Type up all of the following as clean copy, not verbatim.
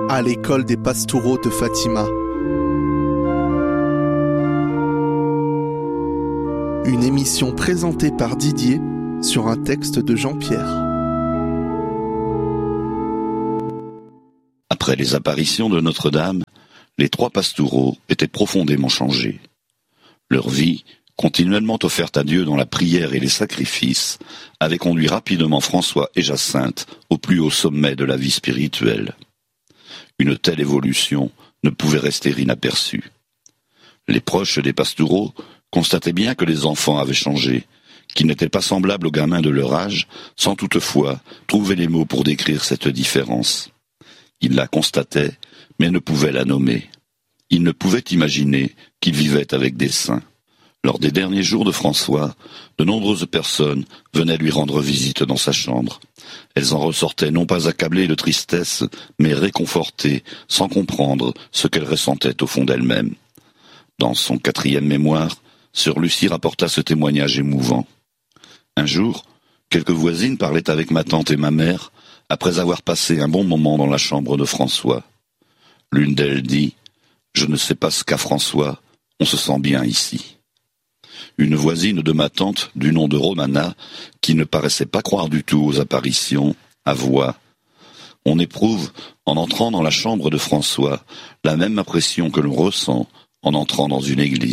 à l'école des Pastoureaux de Fatima. Une émission présentée par Didier sur un texte de Jean-Pierre. Après les apparitions de Notre-Dame, les trois Pastoureaux étaient profondément changés. Leur vie, continuellement offerte à Dieu dans la prière et les sacrifices, avait conduit rapidement François et Jacinthe au plus haut sommet de la vie spirituelle. Une telle évolution ne pouvait rester inaperçue. Les proches des Pastoureaux constataient bien que les enfants avaient changé, qu'ils n'étaient pas semblables aux gamins de leur âge, sans toutefois trouver les mots pour décrire cette différence. Ils la constataient, mais ne pouvaient la nommer. Ils ne pouvaient imaginer qu'ils vivaient avec des saints. Lors des derniers jours de François, de nombreuses personnes venaient lui rendre visite dans sa chambre. Elles en ressortaient non pas accablées de tristesse, mais réconfortées, sans comprendre ce qu'elles ressentaient au fond d'elles-mêmes. Dans son 4e mémoire, sœur Lucie rapporta ce témoignage émouvant. Un jour, quelques voisines parlaient avec ma tante et ma mère, après avoir passé un bon moment dans la chambre de François. L'une d'elles dit « Je ne sais pas ce qu'a François, on se sent bien ici ». Une voisine de ma tante, du nom de Romana, qui ne paraissait pas croire du tout aux apparitions, avoua « On éprouve, en entrant dans la chambre de François, la même impression que l'on ressent en entrant dans une église. »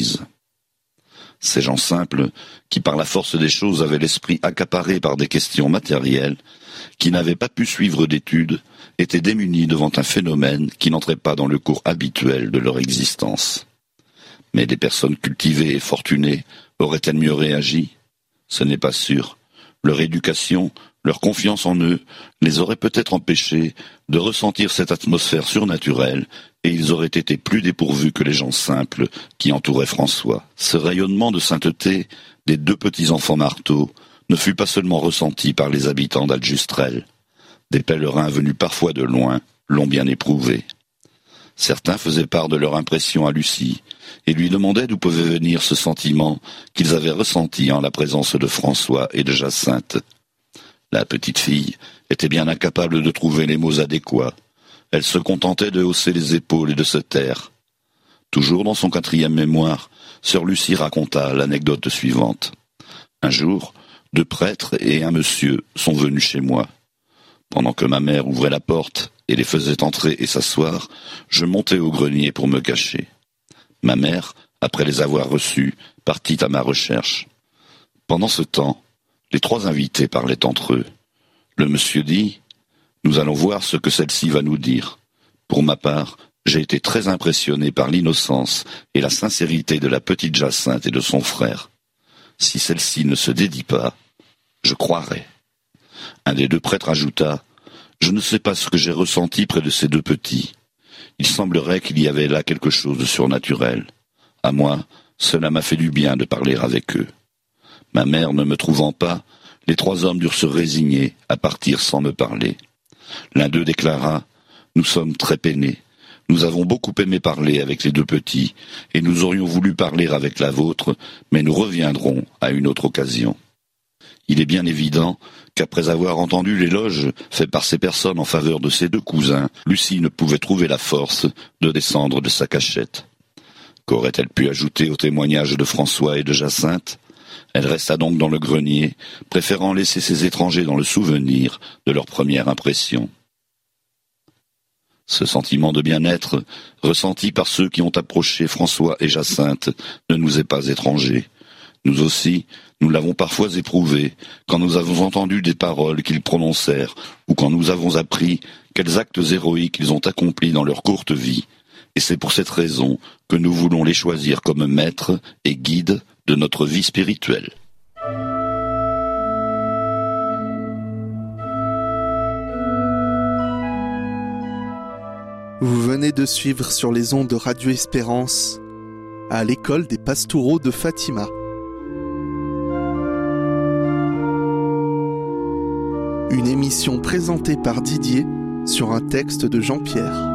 Ces gens simples, qui par la force des choses avaient l'esprit accaparé par des questions matérielles, qui n'avaient pas pu suivre d'études, étaient démunis devant un phénomène qui n'entrait pas dans le cours habituel de leur existence. Mais des personnes cultivées et fortunées auraient-elles mieux réagi ? Ce n'est pas sûr. Leur éducation, leur confiance en eux, les aurait peut-être empêchés de ressentir cette atmosphère surnaturelle, et ils auraient été plus dépourvus que les gens simples qui entouraient François. Ce rayonnement de sainteté des 2 petits enfants marteaux ne fut pas seulement ressenti par les habitants d'Aljustrel. Des pèlerins venus parfois de loin l'ont bien éprouvé. Certains faisaient part de leur impression à Lucie et lui demandaient d'où pouvait venir ce sentiment qu'ils avaient ressenti en la présence de François et de Jacinthe. La petite fille était bien incapable de trouver les mots adéquats. Elle se contentait de hausser les épaules et de se taire. Toujours dans son 4e mémoire, sœur Lucie raconta l'anecdote suivante. Un jour, 2 prêtres et un monsieur sont venus chez moi. Pendant que ma mère ouvrait la porte et les faisait entrer et s'asseoir, je montais au grenier pour me cacher. Ma mère, après les avoir reçus, partit à ma recherche. Pendant ce temps, les 3 invités parlaient entre eux. Le monsieur dit « Nous allons voir ce que celle-ci va nous dire. Pour ma part, j'ai été très impressionné par l'innocence et la sincérité de la petite Jacinthe et de son frère. Si celle-ci ne se dédie pas, je croirai. » Un des 2 prêtres ajouta « Je ne sais pas ce que j'ai ressenti près de ces 2 petits. Il semblerait qu'il y avait là quelque chose de surnaturel. À moi, cela m'a fait du bien de parler avec eux. Ma mère ne me trouvant pas, les 3 hommes durent se résigner à partir sans me parler. L'un d'eux déclara « Nous sommes très peinés. Nous avons beaucoup aimé parler avec les 2 petits, et nous aurions voulu parler avec la vôtre, mais nous reviendrons à une autre occasion. » Il est bien évident qu'après avoir entendu l'éloge fait par ces personnes en faveur de ses 2 cousins, Lucie ne pouvait trouver la force de descendre de sa cachette. Qu'aurait-elle pu ajouter au témoignage de François et de Jacinthe ? Elle resta donc dans le grenier, préférant laisser ces étrangers dans le souvenir de leur première impression. Ce sentiment de bien-être, ressenti par ceux qui ont approché François et Jacinthe, ne nous est pas étranger. Nous aussi, nous l'avons parfois éprouvé quand nous avons entendu des paroles qu'ils prononcèrent ou quand nous avons appris quels actes héroïques ils ont accomplis dans leur courte vie. Et c'est pour cette raison que nous voulons les choisir comme maîtres et guides de notre vie spirituelle. Vous venez de suivre sur les ondes de Radio Espérance à l'école des Pastoureaux de Fatima. Une émission présentée par Didier sur un texte de Jean-Pierre.